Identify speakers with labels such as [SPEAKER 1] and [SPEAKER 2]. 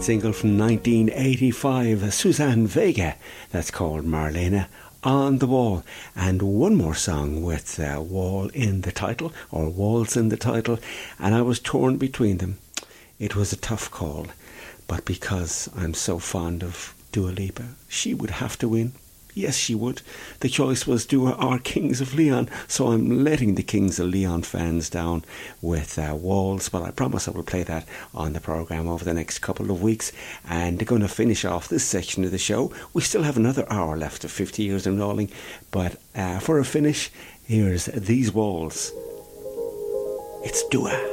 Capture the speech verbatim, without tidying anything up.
[SPEAKER 1] great single from nineteen eighty-five, Suzanne Vega, that's called Marlena, On the Wall. And one more song with uh, Wall in the title, or Walls in the title, and I was torn between them. It was a tough call, but because I'm so fond of Dua Lipa, she would have to win. Yes, she would. The choice was Dua or Kings of Leon, so I'm letting the Kings of Leon fans down with uh, Walls, but I promise I will play that on the programme over the next couple of weeks. And they're going to finish off this section of the show. We still have another hour left of fifty years and rolling, but uh, for a finish, here's These Walls. It's Dua.